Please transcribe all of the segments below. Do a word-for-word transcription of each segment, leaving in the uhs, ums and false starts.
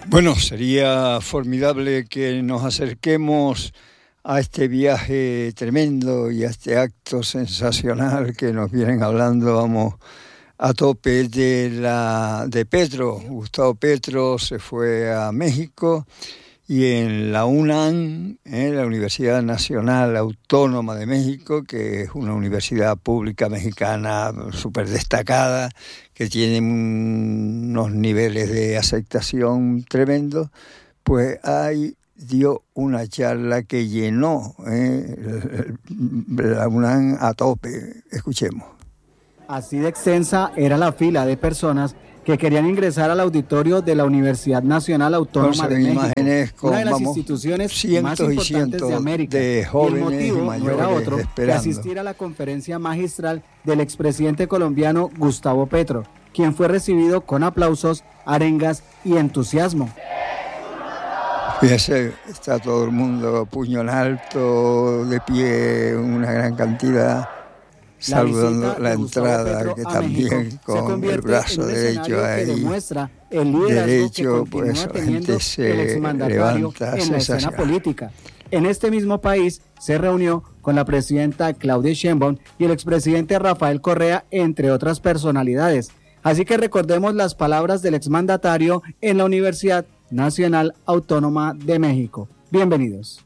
Bueno, sería formidable que nos acerquemos a este viaje tremendo y a este acto sensacional que nos vienen hablando, vamos, a tope de la de Petro. Gustavo Petro se fue a México y en la UNAM, eh, la Universidad Nacional Autónoma de México, que es una universidad pública mexicana súper destacada, que tiene unos niveles de aceptación tremendos, pues ahí dio una charla que llenó eh, la UNAM a tope. Escuchemos. Así de extensa era la fila de personas que querían ingresar al auditorio de la Universidad Nacional Autónoma de México, con, una de las vamos, instituciones cientos más importantes y cientos de América. De jóvenes y el motivo y mayores no era otro esperando. que asistir a la conferencia magistral del expresidente colombiano Gustavo Petro, quien fue recibido con aplausos, arengas y entusiasmo. Fíjese, está todo el mundo puño en alto, de pie, una gran cantidad, saludando la, la entrada, que también con el brazo derecho ahí, demuestra el liderazgo derecho, que pues la gente se el exmandatario levanta, en la escena política. En este mismo país se reunió con la presidenta Claudia Sheinbaum y el expresidente Rafael Correa, entre otras personalidades. Así que recordemos las palabras del exmandatario en la Universidad Nacional Autónoma de México. Bienvenidos.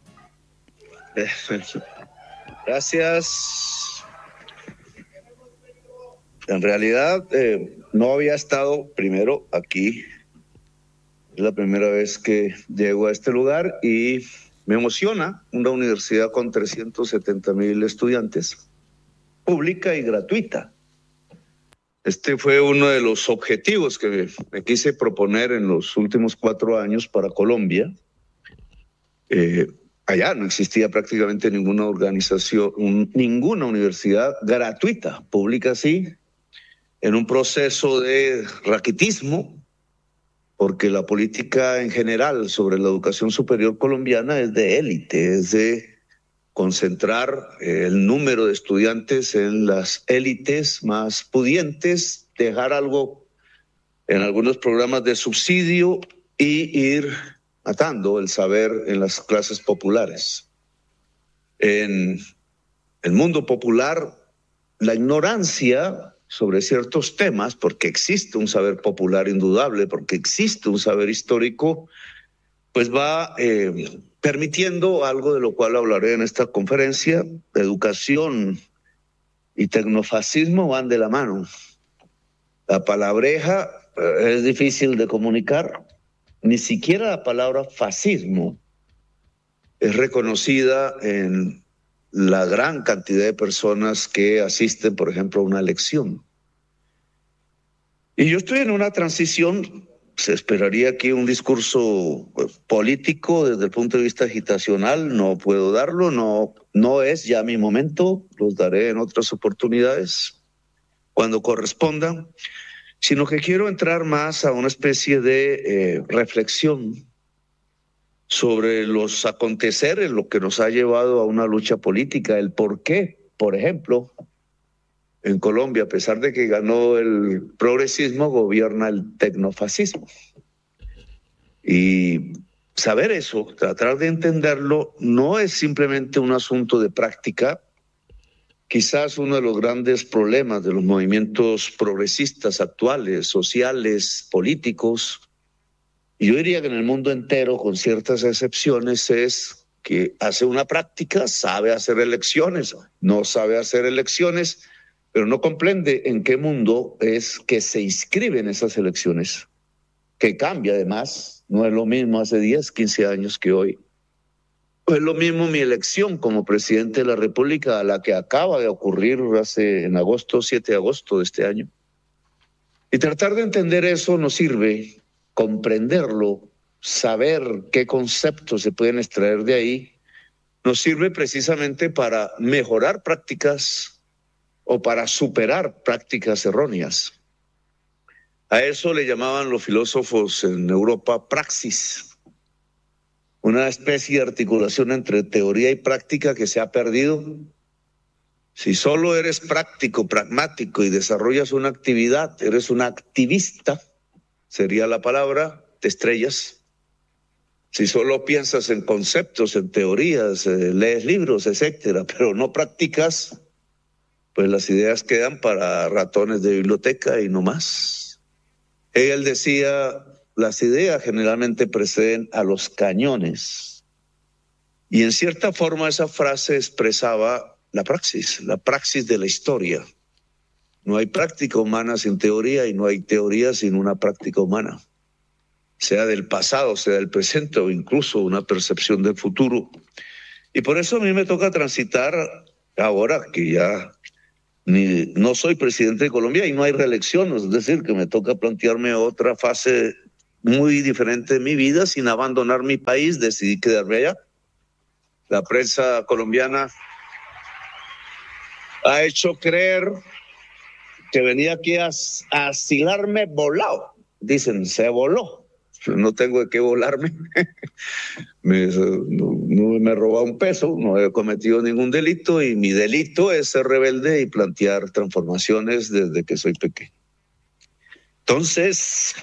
Gracias. En realidad eh, no había estado primero aquí. Es la primera vez que llego a este lugar y me emociona una universidad con trescientos setenta mil estudiantes, pública y gratuita. Este fue uno de los objetivos que me, me quise proponer en los últimos cuatro años para Colombia. Eh, allá no existía prácticamente ninguna organización, un, ninguna universidad gratuita, pública sí, en un proceso de raquitismo, porque la política en general sobre la educación superior colombiana es de élite, es de concentrar el número de estudiantes en las élites más pudientes, dejar algo en algunos programas de subsidio y ir matando el saber en las clases populares. En el mundo popular, la ignorancia sobre ciertos temas, porque existe un saber popular indudable, porque existe un saber histórico, pues va eh, permitiendo algo de lo cual hablaré en esta conferencia. Educación y tecnofascismo van de la mano. La palabreja eh, es difícil de comunicar. Ni siquiera la palabra fascismo es reconocida en la gran cantidad de personas que asisten, por ejemplo, a una lección. Y yo estoy en una transición. Se esperaría aquí un discurso político desde el punto de vista agitacional. No puedo darlo, no, no es ya mi momento, los daré en otras oportunidades cuando corresponda, sino que quiero entrar más a una especie de eh, reflexión sobre los aconteceres, lo que nos ha llevado a una lucha política, el por qué, por ejemplo, en Colombia, a pesar de que ganó el progresismo, gobierna el tecnofascismo. Y saber eso, tratar de entenderlo, no es simplemente un asunto de práctica. Quizás uno de los grandes problemas de los movimientos progresistas actuales, sociales, políticos, y yo diría que en el mundo entero, con ciertas excepciones, es que hace una práctica, sabe hacer elecciones, no sabe hacer elecciones, pero no comprende en qué mundo es que se inscriben esas elecciones, que cambia además, no es lo mismo hace diez, quince años que hoy. No es lo mismo mi elección como presidente de la República a la que acaba de ocurrir hace en agosto, siete de agosto de este año. Y tratar de entender eso nos sirve, comprenderlo, saber qué conceptos se pueden extraer de ahí, nos sirve precisamente para mejorar prácticas o para superar prácticas erróneas. A eso le llamaban los filósofos en Europa praxis, una especie de articulación entre teoría y práctica que se ha perdido. Si solo eres práctico, pragmático y desarrollas una actividad, eres un activista, sería la palabra, te estrellas. Si solo piensas en conceptos, en teorías, eh, lees libros, etcétera, pero no practicas, pues las ideas quedan para ratones de biblioteca y no más. Él decía, las ideas generalmente preceden a los cañones. Y en cierta forma esa frase expresaba la praxis, la praxis de la historia. No hay práctica humana sin teoría y no hay teoría sin una práctica humana, sea del pasado, sea del presente o incluso una percepción del futuro. Y por eso a mí me toca transitar ahora que ya ni, no soy presidente de Colombia y no hay reelección, es decir, que me toca plantearme otra fase muy diferente de mi vida sin abandonar mi país, decidí quedarme allá. La prensa colombiana ha hecho creer que venía aquí a, a asilarme volado. Dicen, se voló. No tengo de qué volarme. me, no, no me he robado un peso, no he cometido ningún delito y mi delito es ser rebelde y plantear transformaciones desde que soy pequeño. Entonces,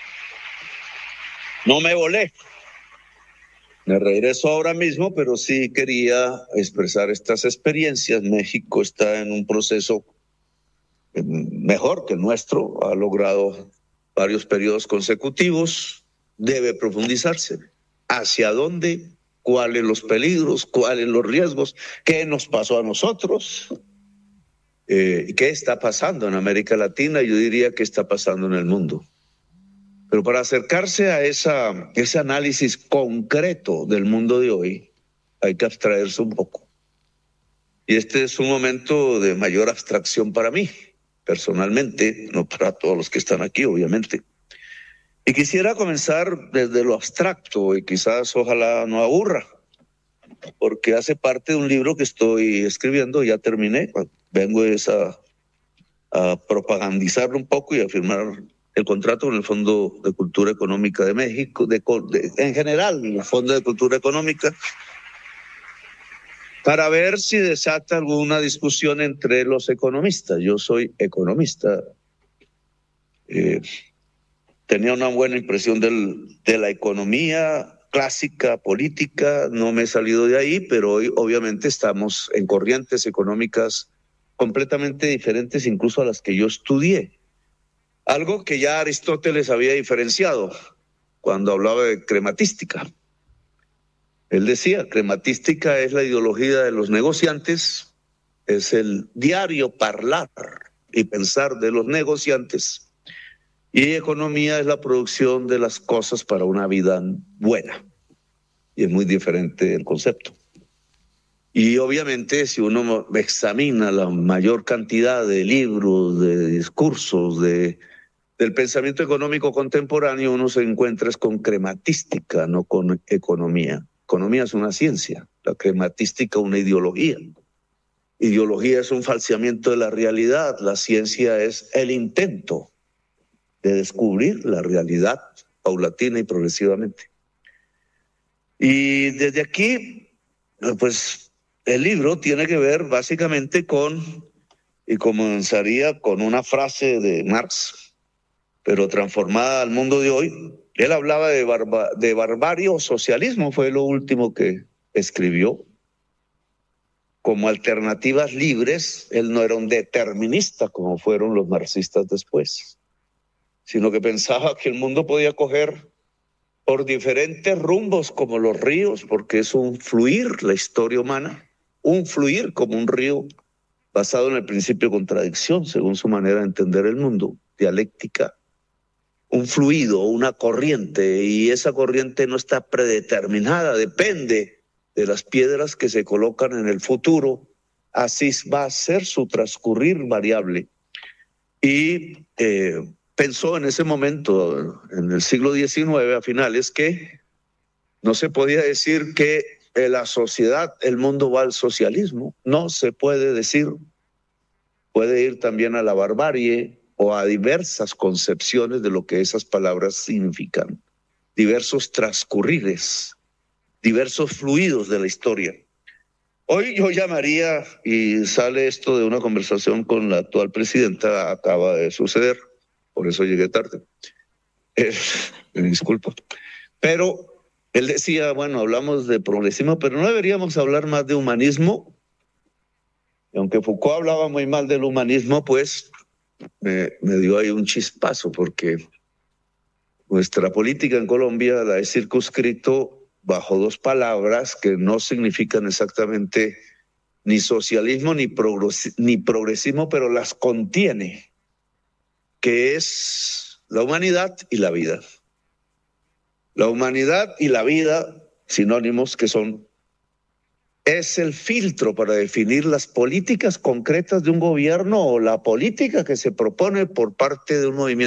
no me volé. Me regreso ahora mismo, pero sí quería expresar estas experiencias. México está en un proceso mejor que el nuestro, ha logrado varios periodos consecutivos. Debe profundizarse. ¿Hacia dónde? ¿Cuáles los peligros? ¿Cuáles los riesgos? ¿Qué nos pasó a nosotros? Eh, ¿Qué está pasando en América Latina? Yo diría que está pasando en el mundo. Pero para acercarse a esa, ese análisis concreto del mundo de hoy, hay que abstraerse un poco. Y este es un momento de mayor abstracción para mí, personalmente, no para todos los que están aquí, obviamente. Y quisiera comenzar desde lo abstracto y quizás ojalá no aburra, porque hace parte de un libro que estoy escribiendo, ya terminé, vengo a, a propagandizarlo un poco y a firmar el contrato con el Fondo de Cultura Económica de México, de, de, en general el Fondo de Cultura Económica, para ver si desata alguna discusión entre los economistas. Yo soy economista. Eh, Tenía una buena impresión del, de la economía clásica, política, no me he salido de ahí, pero hoy obviamente estamos en corrientes económicas completamente diferentes incluso a las que yo estudié. Algo que ya Aristóteles había diferenciado cuando hablaba de crematística. Él decía, crematística es la ideología de los negociantes, es el diario parlar y pensar de los negociantes. Y economía es la producción de las cosas para una vida buena. Y es muy diferente el concepto. Y obviamente si uno examina la mayor cantidad de libros, de discursos, de, del pensamiento económico contemporáneo, uno se encuentra es con crematística, no con economía. Economía es una ciencia, la crematística una ideología. Ideología es un falseamiento de la realidad, la ciencia es el intento de descubrir la realidad paulatina y progresivamente. Y desde aquí, pues el libro tiene que ver básicamente con, y comenzaría con una frase de Marx, pero transformada al mundo de hoy. Él hablaba de, barba, de barbarie o socialismo, fue lo último que escribió. Como alternativas libres, él no era un determinista como fueron los marxistas después, sino que pensaba que el mundo podía coger por diferentes rumbos como los ríos, porque es un fluir la historia humana, un fluir como un río basado en el principio de contradicción, según su manera de entender el mundo, dialéctica, un fluido, una corriente, y esa corriente no está predeterminada, depende de las piedras que se colocan en el futuro, así va a ser su transcurrir variable. Y eh, pensó en ese momento, en el siglo diecinueve, a finales, que no se podía decir que en la sociedad, el mundo va al socialismo. No se puede decir. Puede ir también a la barbarie o a diversas concepciones de lo que esas palabras significan. Diversos transcurrires, diversos fluidos de la historia. Hoy yo llamaría, y sale esto de una conversación con la actual presidenta, acaba de suceder, por eso llegué tarde. Eh, me disculpo. Pero Él decía, bueno, hablamos de progresismo, pero no deberíamos hablar más de humanismo. Y aunque Foucault hablaba muy mal del humanismo, pues me, me dio ahí un chispazo, porque nuestra política en Colombia la he circunscrito bajo dos palabras que no significan exactamente ni socialismo ni, progres, ni progresismo, pero las contiene, que es la humanidad y la vida. La humanidad y la vida, sinónimos que son, es el filtro para definir las políticas concretas de un gobierno o la política que se propone por parte de un movimiento